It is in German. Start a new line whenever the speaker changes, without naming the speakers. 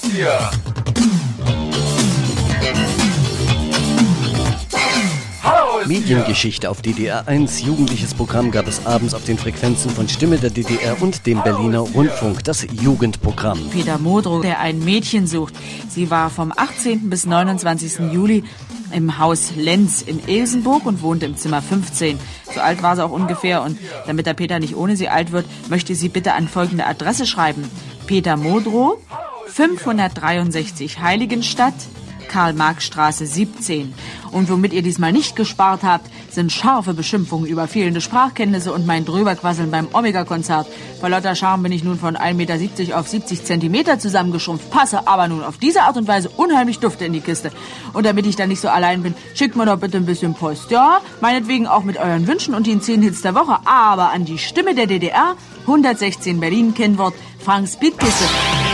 Ja.
Mediengeschichte auf DDR 1. Jugendliches Programm gab es abends auf den Frequenzen von Stimme der DDR und dem Berliner Rundfunk, das Jugendprogramm.
Peter Modrow, der ein Mädchen sucht. Sie war vom 18. bis 29. Juli im Haus Lenz in Ilsenburg und wohnte im Zimmer 15. So alt war sie auch ungefähr, und damit der Peter nicht ohne sie alt wird, möchte sie bitte an folgende Adresse schreiben: Peter Modrow, 563 Heiligenstadt, Karl-Marx-Straße 17. Und womit ihr diesmal nicht gespart habt, sind scharfe Beschimpfungen über fehlende Sprachkenntnisse und mein Drüberquasseln beim Omega-Konzert. Vor lauter Charme bin ich nun von 1,70 Meter auf 70 Zentimeter zusammengeschrumpft, passe aber nun auf diese Art und Weise unheimlich dufte in die Kiste. Und damit ich dann nicht so allein bin, schickt mir doch bitte ein bisschen Post, ja? Meinetwegen auch mit euren Wünschen und den 10 Hits der Woche, aber an die Stimme der DDR, 116 Berlin, Kennwort Frank Speedkiste.